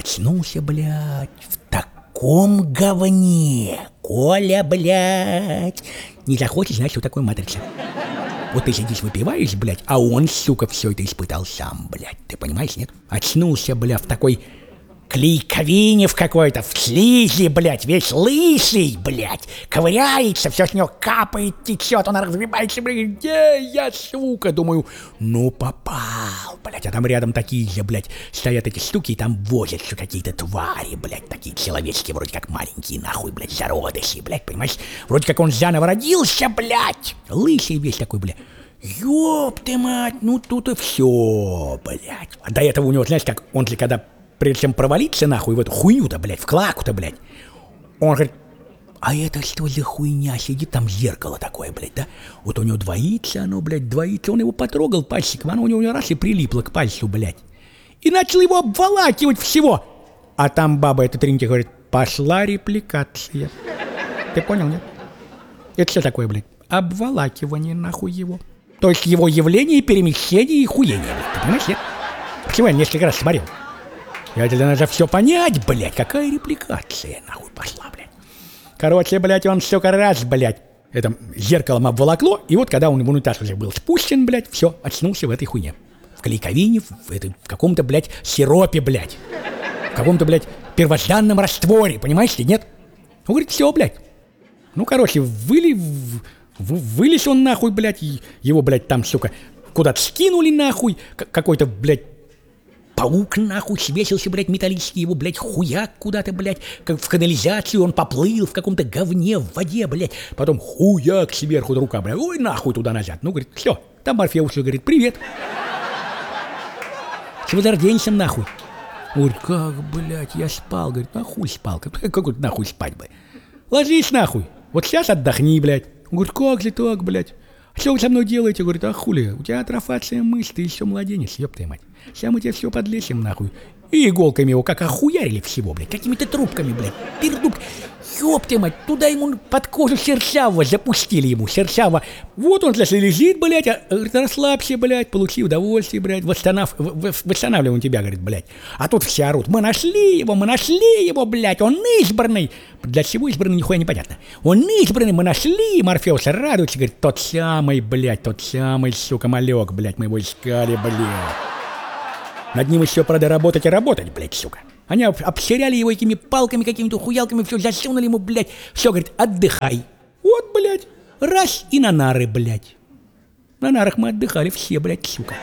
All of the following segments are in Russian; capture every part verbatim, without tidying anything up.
очнулся, блядь, в таком говне. Коля, блядь. Не захочешь, знаешь, что такое матрица. Вот ты сидишь, выпиваешь, блядь, а он, сука, все это испытал сам, блядь. Ты понимаешь, нет? Очнулся, блядь, в такой клейковине в какой-то, в слизи, блядь, весь лысый, блядь, ковыряется, все с него капает, течет, он разгребается, блядь, где я, сука, думаю, ну попал, блядь, а там рядом такие же, блядь, стоят эти штуки, и там возятся какие-то твари, блядь, такие человеческие, вроде как маленькие, нахуй, блядь, зародыши, блядь, понимаешь, вроде как он заново родился, блядь, лысый весь такой, блядь. Ёб ты мать, ну тут и все, блядь. А до этого у него, знаешь, как, он же когда прежде чем провалиться нахуй в эту хуйню-то, блядь, в клаку-то, блядь, он говорит, а это что за хуйня сидит, там зеркало такое, блядь, да? Вот у него двоится оно, блядь, двоится, он его потрогал пальчиком, оно у него раз и прилипло к пальцу, блядь, и начал его обволакивать всего. А там баба эта тринька говорит, пошла репликация. Ты понял, нет? Это что такое, блядь? Обволакивание, нахуй, его. То есть его явление, перемещение и хуение, блядь, ты понимаешь, нет? Почему я несколько раз смотрел? Я тебе надо все понять, блядь, какая репликация, нахуй, пошла, блядь. Короче, блядь, он столько раз, блядь, это зеркалом обволокло, и вот когда он в унитаз уже был спущен, блядь, все, очнулся в этой хуйне. В клейковине, в, этой, в каком-то, блядь, сиропе, блядь. В каком-то, блядь, первозданном растворе, понимаешь ли, нет? Он говорит, все, блядь. Ну, короче, выли, в, в, вылез он, нахуй, блядь, его, блядь, там, сука, куда-то скинули, нахуй, какой-то, блядь, паук, нахуй, свесился, блядь, металлический, его, блядь, хуяк куда-то, блядь, как в канализацию, он поплыл в каком-то говне, в воде, блядь, потом хуяк сверху рука, блядь, ой, нахуй туда-назад. Ну, говорит, все, там Морфеус говорит, привет. С возрожденцем, нахуй. Говорит, как, блядь, я спал, говорит, нахуй спал, какой нахуй спать, блядь. Ложись, нахуй, вот сейчас отдохни, блядь. Говорит, как же так, блядь. Что вы со мной делаете? Говорит, а хули, у тебя атрофация мышц, ты еще младенец, ёб твою мать. Сейчас мы тебе все подлечим, нахуй. И иголками его как охуярили всего, блядь, какими-то трубками, блядь, пердук. Ёб твою мать, туда ему под кожу серчавого запустили ему, серчаво. Вот он, если лежит, блядь, а, говорит, расслабься, блядь, получи удовольствие, блядь, восстанов... восстанавливаем тебя, говорит, блядь. А тут все орут, мы нашли его, мы нашли его, блядь, он избранный. Для чего избранный, нихуя непонятно. Он избранный, мы нашли, Морфеус радуется, говорит, тот самый, блядь, тот самый, сука, малек, блядь, мы его искали, блядь. Над ним еще, правда, работать и работать, блядь, сука. Они обсеряли его этими палками, какими-то хуялками, все засунули ему, блядь. Все, говорит, отдыхай. Вот, блядь, раз и на нары, блядь. На нарах мы отдыхали все, блядь, сука.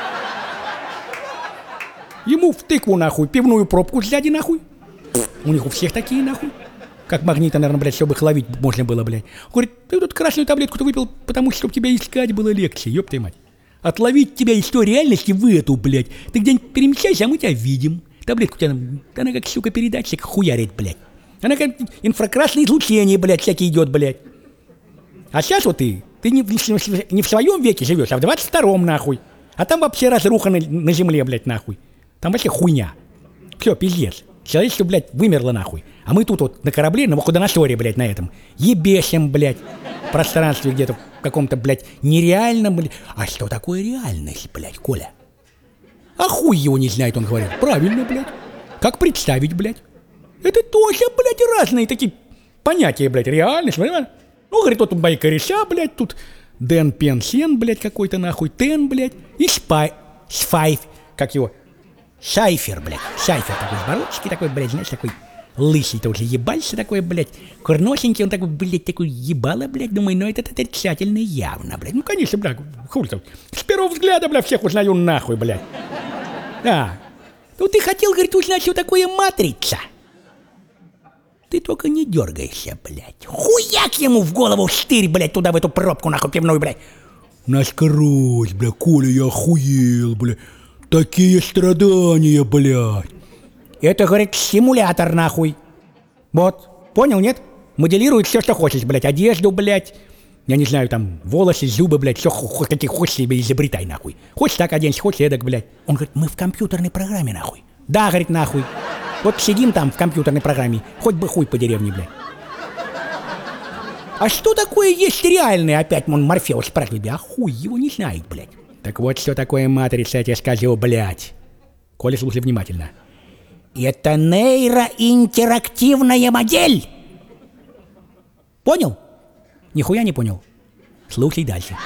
Ему в тыкву, нахуй, пивную пробку сзади, нахуй. У них у всех такие, нахуй. Как магнита, наверное, блядь, чтобы их ловить можно было, блядь. Говорит, ты тут красную таблетку-то выпил, потому что, чтобы тебя искать было легче, ёб твою мать. Отловить тебя из той реальности в эту, блядь. Ты где-нибудь перемещайся, а мы тебя видим. Таблетку у тебя, она как, сука, передатчик хуярит, блядь. Она как инфракрасное излучение, блядь, всякие идет, блядь. А сейчас вот ты, ты не, не в своем веке живешь, а в двадцать втором, нахуй. А там вообще разруха на, на земле, блядь, нахуй. Там вообще хуйня. Все, пиздец. Человечество, блядь, вымерло, нахуй. А мы тут вот на корабле, на Ходонасоре, блядь, на этом. Ебесим, блядь, в пространстве где-то, в каком-то, блядь, нереальном, блядь. А что такое реальность, блядь, Коля? А хуй его не знает, он говорит. Правильно, блядь. Как представить, блядь? Это тоже, блядь, разные такие понятия, блядь, реальность, блядь. Ну, говорит, вот тут мои кореша, блядь, тут Дэн Пенсен, блядь, какой-то, нахуй, Тен, блядь, и Спай, Спайф, как его, Сайфер, блядь, Сайфер такой, с бородочкой такой, блядь, знаешь, такой лысый тоже ебальца такой, блядь, курносенький, он такой, блядь, такой ебало, блядь, думаю, ну это отрицательно явно, блядь, ну, конечно, блядь, хуй там, с первого взгляда, блядь, всех узнаю нахуй, блядь. А, ну ты хотел, говорит, узнать, что такое матрица. Ты только не дергайся, блядь. Хуяк ему в голову штырь, блядь, туда в эту пробку, нахуй, пивную, блядь. Насквозь, блядь, Коля, я охуел, блядь. Такие страдания, блядь. Это, говорит, симулятор, нахуй. Вот, понял, нет? Моделирует все, что хочешь, блядь, одежду, блядь. Я не знаю, там, волосы, зубы, блядь, все, хоть какие хочешь себе изобретай, нахуй. Хочешь так оденься, хочешь эдак, блядь. Он говорит, мы в компьютерной программе, нахуй. Да, говорит, нахуй. Вот сидим там в компьютерной программе, хоть бы хуй по деревне, блядь. А что такое есть реальное, опять он Морфеус спрашивает, а хуй его не знает, блядь. Так вот, что такое матрица, я тебе скажу, блядь. Коля, слушай внимательно. Это нейроинтерактивная модель. Понял? Нихуя не понял. Слушай дальше.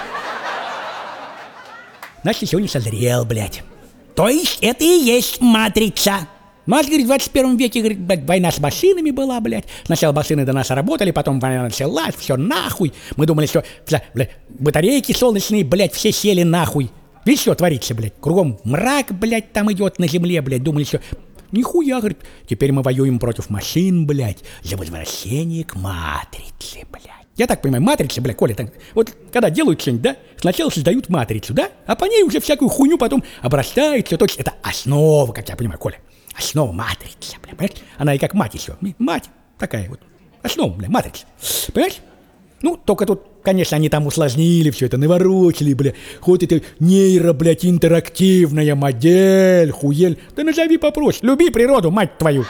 Значит, еще не созрел, блядь. То есть это и есть матрица. Нас, говорит, в двадцать первом веке, говорит, блядь, война с машинами была, блядь. Сначала машины до нас работали, потом война началась, все нахуй. Мы думали, что, блядь, батарейки солнечные, блядь, все сели нахуй. Видишь, что творится, блядь? Кругом мрак, блядь, там идет на земле, блядь. Думали, что... Нихуя, говорит, теперь мы воюем против машин, блядь, за возвращение к матрице, блядь. Я так понимаю, матрица, блядь, Коля, так, вот когда делают что-нибудь, да, сначала создают матрицу, да, а по ней уже всякую хуйню потом обрастается, то есть это основа, как я понимаю, Коля, основа матрицы, блядь, понимаешь? Она и как мать еще, мать такая вот, основа, блядь, матрица, понимаешь? Ну, только тут, конечно, они там усложнили все это, наворочили, бля. Хоть это нейро, блядь, интерактивная модель, хуель. Да назови попроще. Люби природу, мать твою.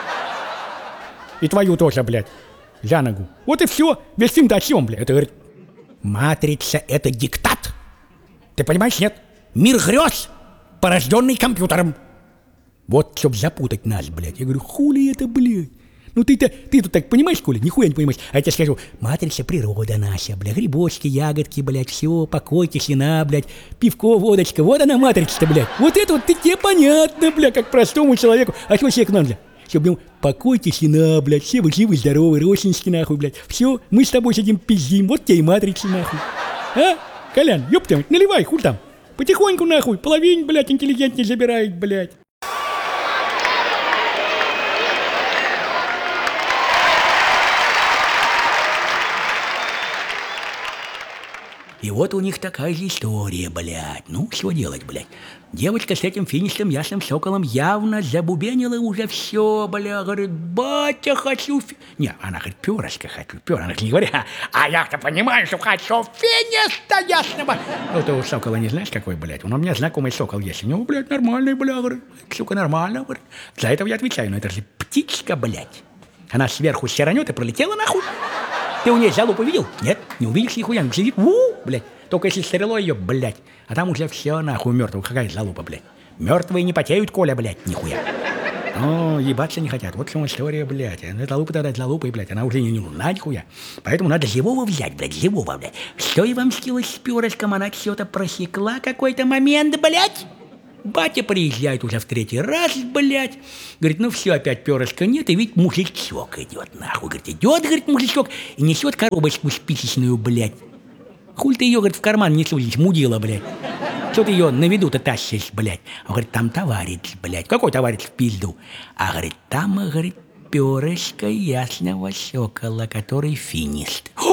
И твою тоже, блядь, за ногу. Вот и все. Весь фильм-то о чем, блядь? Это, говорит, матрица — это диктат. Ты понимаешь, нет? Мир грез, порожденный компьютером. Вот, чтоб запутать нас, блядь. Я говорю, хули это, блядь? Ну ты-то, ты тут так понимаешь, Коля? Нихуя не понимаешь. А я тебе скажу, матрица природа наша, бля, грибочки, ягодки, блядь, все, покой, тишина, блядь, пивко, водочка, вот она матрица-то, блядь. Вот это вот тебе понятно, бля, как простому человеку. А что человек надо? Чтобы ему покой, тишина, блядь, все вы живы, здоровы, родственники, нахуй, блядь. Все, мы с тобой сидим пиздим, вот тебе и матрица, нахуй. А? Колян, ёптя, наливай, хуй там. Потихоньку, нахуй, половину, блядь, интеллигентнее забирает, блядь. И вот у них такая же история, блядь. Ну, что делать, блядь? Девочка с этим финишным ясным соколом явно забубенила уже все, бля. Говорит, батя, хочу фи... Не, она говорит, перышко хочу, перышко. Она не говорит, а я-то понимаю, что хочу финиста ясного. Ну, ты у сокола не знаешь, какой, блядь? Он у меня знакомый сокол есть. У него, блядь, нормальный, бля, говорит. Сука, нормально, говорит. За этого я отвечаю, но это же птичка, блядь. Она сверху стиранет и пролетела нахуй. Ты у нее залупу видел? Нет, не увидишь нихуя, она сидит, у, блядь. Только если стрелой ее, блядь. А там уже все нахуй мертвых. Какая залупа, блядь? Мертвые не потеют, Коля, блядь, нихуя. Ну, ебаться не хотят. Вот в чем история, блядь. Залупа тогда залупой, блядь. Она уже не нужна, нихуя. Поэтому надо живого взять, блядь, живого, блядь. Что и вам скилось с перышком, она что-то просекла какой-то момент, блядь. Батя приезжает уже в третий раз, блядь. Говорит, ну все, опять перышка нет, и ведь мужичок идет, нахуй. Говорит, идет, говорит, мужичок, и несет коробочку спичечную, блядь. Хуль ты ее, говорит, в карман не сунешь, мудила, блядь. Что ты ее на виду-то тащишь, блядь? А говорит, там товарищ, блядь. Какой товарищ в пизду? А говорит, там, говорит, перышко ясного сокола, который финист. О,